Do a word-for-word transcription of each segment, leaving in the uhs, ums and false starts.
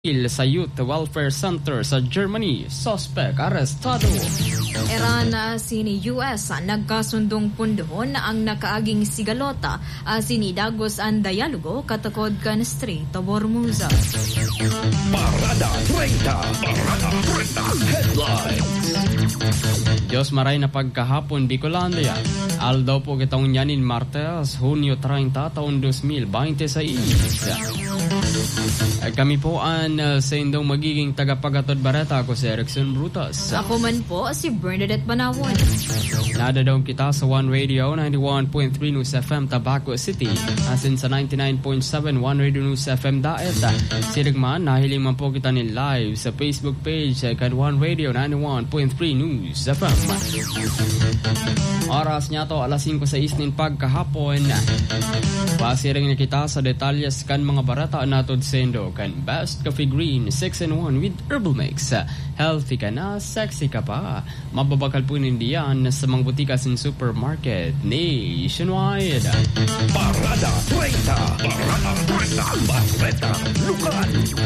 sa Youth Welfare Center sa Germany. Suspect arestado. Iran uh, sini U S uh, nagkasundong pundohon na ang nakaaging sigalota uh, sinidagos ang dialogo katukod kan Strait of Hormuz. Parada treinta, Parada treinta headlines. Diyos maray na pagkahapon Bicolandia. Aldaw po kitong yanin Martes, Hunyo treinta, taon two thousand twenty-six. Kami po ang uh, sa indong magiging tagapagatod bareta. Ako si Erickson Brutas. Ako man po si Bernadette Banawon. Nadadaw kita sa One Radio ninety-one point three News F M Tabaco City, asin sa ninety-nine point seven One Radio News F M Daet. Sirigman, nahiling man po kita ni live sa Facebook page kan One Radio ninety-one point three News F M. Oras niya to alas five sa isnin pagkahapon. Pasiring na kita sa detalyes kan mga barata natod sendo kan Best Coffee Green six in one with herbal mix. Healthy ka na, sexy ka pa. Mababakal po nindiyan sa mga butika sin supermarket nationwide. Parada treinta, Parada treinta, Bareta Lokal.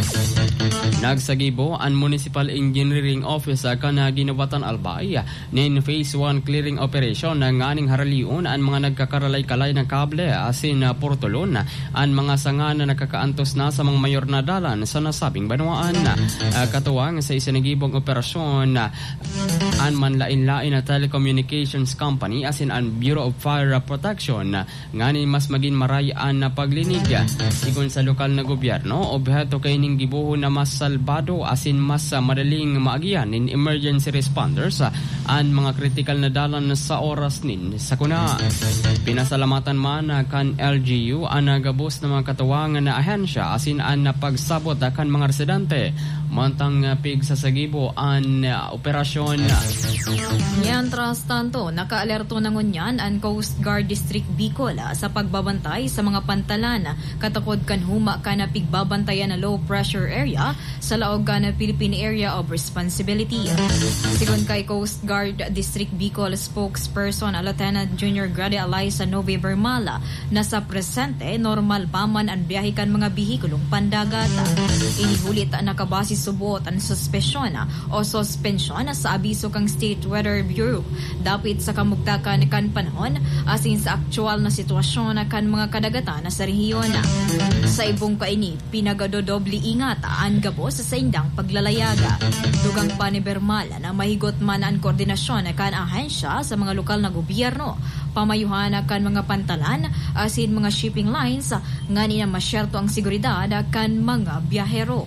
Nagsagibo ang Municipal Engineering Office kan Ginawatan Albay nin Phase one clearing operation ng aning haraliun ang mga nagkakaralay-kalay ng kable asin portolon ang mga sanga na nakakaantos na sa mga mayor na dalan sa nasabing banwaan. Uh, katuwang sa isinagibong operasyon uh, ang manlain-lain na telecommunications company asin ang Bureau of Fire Protection uh, ngani mas maging marayaan na paglinig. Sigon sa lokal na gobyerno, objeto kay ning gibuho na mas salbado asin mas uh, madaling maagian in emergency responders uh, ang mga critical na dalan sa oras nin sa kuna. Pinasalamatan man uh, kan L G U ang nagabos na mga katuwangan na ahensya asin ang napagsabot uh, kan mga residente. Mantang uh, pig sa sagibo ang uh, operasyon. Mientras tanto, nakaalerto na ngunyan ang Coast Guard District Bicol uh, sa pagbabantay sa mga pantalan katakod kan huma ka na pigbabantayan na low pressure area sa laog ka na Philippine Area of Responsibility. Sigon kay Coast Guard District Bicol spokesperson uh, Lieutenant Junior Grade Eliza Nove Bermala na sa presente normal pa man ang biyahe kan mga bihikulong pandagat. Inihulit uh, nakabase subot ang suspensyon uh, o suspensyon uh, sa abiso kang State Weather Bureau dapit sa kamugtakan kan panahon asin sa aktual na sitwasyon uh, kan mga kadagatan na sa rehiyon. Sa ibong kaini, pinagadodoble ingat ang gabos sa indang paglalayaga. Dugang pa ni Bermala na mahigot man ang koordinasyon kan ahensya sa mga lokal na gobyerno, pamayuhan kan mga pantalan asin mga shipping lines ngani na masyerto ang seguridad kan mga biyahero.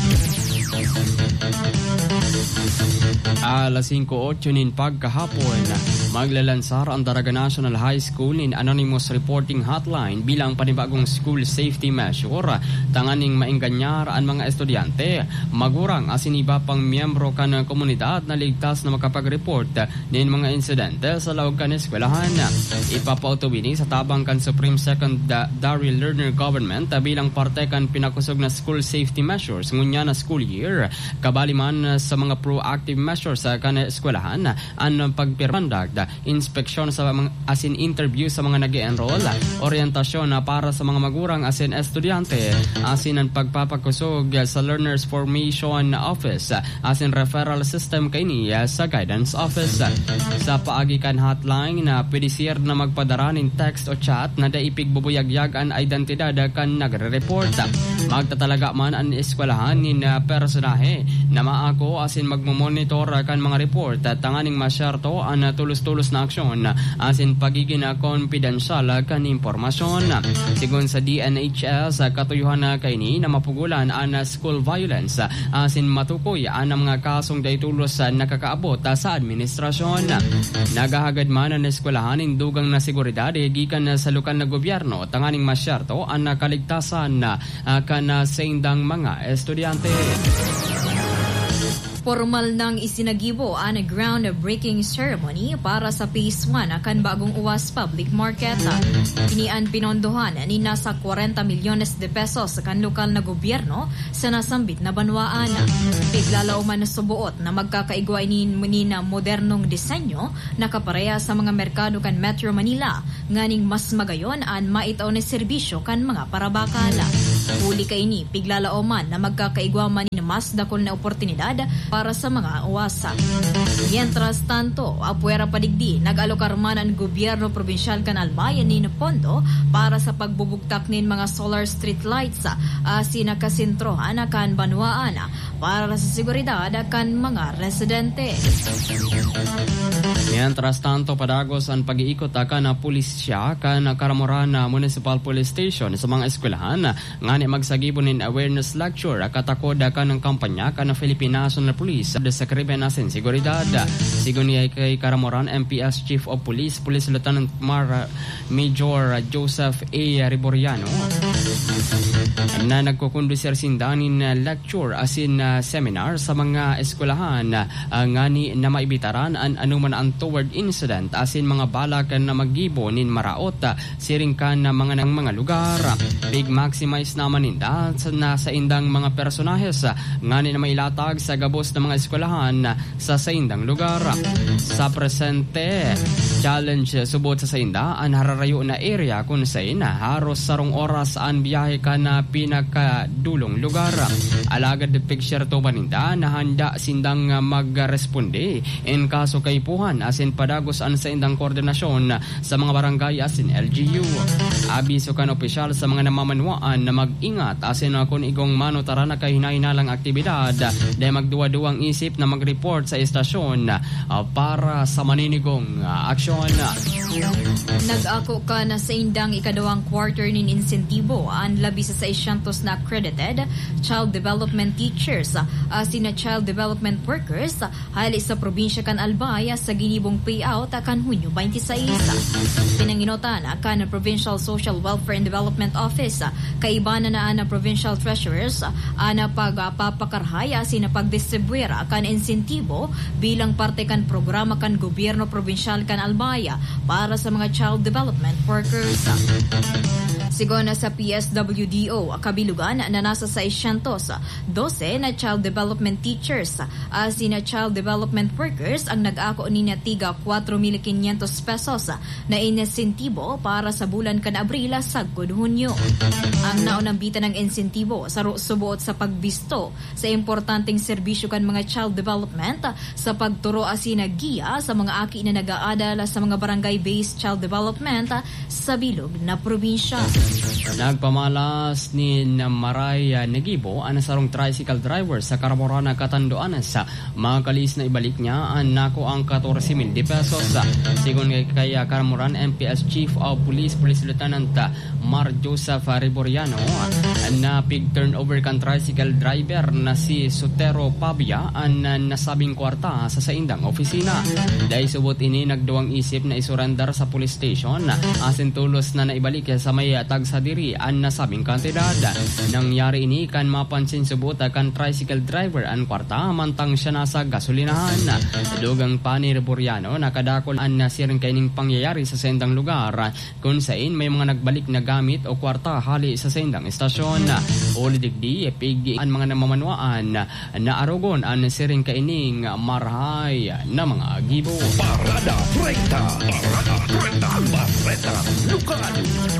Alas five eight nin pagkahapon, maglalansar ang Daraga National High School in Anonymous Reporting Hotline bilang panibagong school safety measure. Tanganing mainganyar ang mga estudyante, magurang asin iba pang miyembro ka ng komunidad na ligtas na makapag-report nin mga insidente sa laog kan eskwelahan. Ipapautuwini sa tabang kan Supreme Secondary Learner Government bilang parte kan pinakusog na school safety measures ngunya na school year. Kabali man sa mga proactive measures sa kan eskwelahan ang pagpirmandag, inspeksyon sa mga asin interview sa mga nag-enroll, orientasyon para sa mga magurang asin estudyante, asin ang pagpapakusog sa Learners Formation Office, asin referral system kaini sa Guidance Office. Sa paagikan hotline na pwede sir na magpadaranin text o chat na daipig bubuyagyag ang identidad kan nagre-report. Magtatalaga man ang eskwelahan ni personahe na maako asin magmomonitor kan mga report at tanganing masyerto ang tulos-tulos na aksyon asin pagiging confidential kan impormasyon. Sigon sa D N H S, katuyuhan na kaini na mapugulan ang school violence asin matukoy ang mga kasong daytulos na nakakaabot sa administrasyon. Nagahagad man ang eskwelahan indugang na seguridad gikan sa lokal na gobyerno tanganing masyerto ang kaligtasan kan sa indang mga estudyante. Formal nang isinagibo ang groundbreaking ceremony para sa Phase one akan bagong U A S Public Market. Inian pinondohan ni nasa forty milyones de pesos kan lokal na gobyerno sa nasambit na banwaan. Piglalaw man na subuot na magkakaigwa ni na modernong disenyo na kapareha sa mga merkado kan Metro Manila, nganing mas magayon ang maitaw na serbisyo kan mga parabakala. Huli kay ni piglalaoman na magkakaigwaman ni mas dakol na oportunidad para sa mga uwasa. Mientras tanto, apuera padigdi, nag-alokar man ang gobyerno probinsyal kan Albayan ni pondo para sa pagbubugtak nin mga solar street lights uh, sinakasintrohan kan banwaan para sa seguridad kan mga residente. Mientras tanto, padagos ang pag-iikot ka na pulisya kan Karamoran Municipal Police Station sa mga eskwelahan nga ni magsagibonin awareness lecture katakod ka ng kampanya ka ng Philippine National Police sa krimen asin seguridad. Sigon niya kay Karamoran M P S Chief of Police, Police Lieutenant Mar Major Joseph A. Riboriano na nagkukondusir sindanin lecture asin uh, seminar sa mga eskwelahan uh, nga ni na maibitaran an anuman ang toward incident asin mga balak na magibo nin maraot uh, siring kan na mga ng mga lugar. Big maximize naman ninda na sa indang mga personahes uh, nga ni na mailatag sa gabos ng mga eskwelahan uh, sa sa indang lugar. Sa presente challenge subot sa sainda ang hararayo na area kung saan haros sarong oras ang biyahe ka na pinakadulong lugar. Alagad picture to baninda na handa sindang magresponde in kaso kaipuhan asin padagos an sa indang koordinasyon sa mga barangay asin L G U. Abiso kan opisyal sa mga namamanwaan na mag-ingat asin kung igong manutara na kahinainalang aktibidad dahil magduwa-duwang isip na mag-report sa estasyon uh, para sa maninigong uh, aksyon. Nag-ako ka na sa indang ikadawang quarter nin insentibo ang labi sa seisyontos na accredited child development teachers uh, sina child development workers uh, hali sa probinsya kan Albaya sa ginibong payout uh, kan Hunyo twenty-six. Pinanginotan uh, kan Provincial Social Welfare and Development Office uh, kaibana na na Provincial Treasurers uh, na pagpapakarhaya uh, sina pagdistribuera kan insentibo bilang parte kan programa kan gobyerno probinsyal kan Albaya para sa mga child development workers. Sigon na sa P S W D O kabilugan na nasa seisyontos twelve na child development teachers uh, sina child development workers ang nag-ako ni tiga four mil quinientos pesos na insentibo para sa bulan kan Abril sagod Hunyo. Ang naunang bita ng insentibo sa subuot sa pagbisto sa importanteng serbisyo kan mga child development sa pagturo asina giya sa mga aki na nag-aadala sa mga barangay-based child development sa bilog na probinsya. Nagpamalas ni Maray Nagibo ang sarong tricycle driver sa Karamoran Katanduan sa makalis na ibalik niya ang nako ang fourteen mil pesos. Sigon kay Karamoran M P S Chief of Police Police Lieutenant Mar Joseph Riboriano na pig turnover kan tricycle driver na si Sotero Pabia ang nasabing kwarta sa saindang opisina. Dahil subot ini nagduwang isip na isurrender sa police station asin tulos na naibalik sa may tag sa diri ang nasabing kantidad. Nangyari ini kan mapansin subot kan tricycle driver ang kwarta mantang siya nasa gasolinahan. Dugang pa ni Riboriano nakadakol ang nasiring kaining pangyayari sa sendang lugar kung saan may mga nagbalik na gamit o kwarta hali sa sendang estasyon. Ulidigdi pigi ang mga namamanwaan na arugon ang nasiring kaining marhay na mga gibo. Parada treinta, Parada treinta, Barreta, Lucan.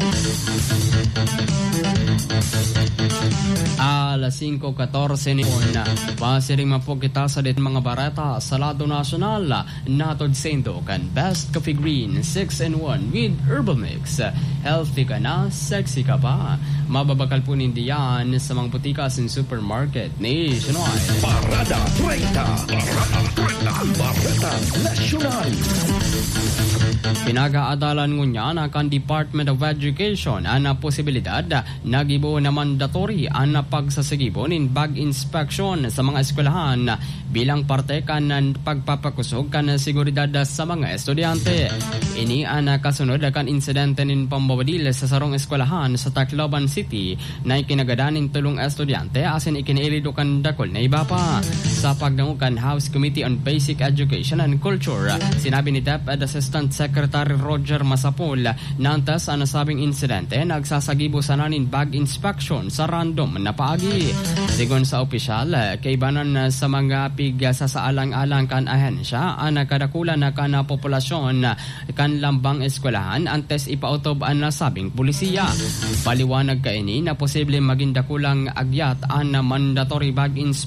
Alas five fourteen ni Ona. Pasiring mapo kita sa dit mga barata sa lado nasyonal natod sendo kan Best Coffee Green six in one with Herbal Mix. Healthy ka na, sexy ka pa. Mababakal po nindiyan sa mga butika sa supermarket nationwide. Parada treinta, Parada treinta, Barreta Nacional. Pinag-aadalan ngunyan ang Department of Education ang posibilidad nagibo na mandatory ang pagsasagibo in bag inspection sa mga eskwelahan bilang parte kan ng pagpapakusog kan seguridad sa mga estudyante. Ini ang kasunod kan insidente nin pambabadil sa sarong eskwelahan sa Tacloban City na ikinagadanin tulong estudyante asin ikiniilido kan dakol na iba pa. Sa pagdangukan House Committee on Basic Education and Culture, sinabi ni D E P E D Assistant Secretary Roger Masapol na antas ang nasabing insidente nagsasagibo sa nanin bag inspection sa random na paagi. City. Sigon sa opisyal, kaibanan sa mga pig sa saalang-alang kan ahensya, ang nakadakulan na kan populasyon kan lambang eskwelahan antes ipautob ang nasabing pulisiya. Paliwanag kaini na posible maging dakulang agyat ang mandatory bag inspection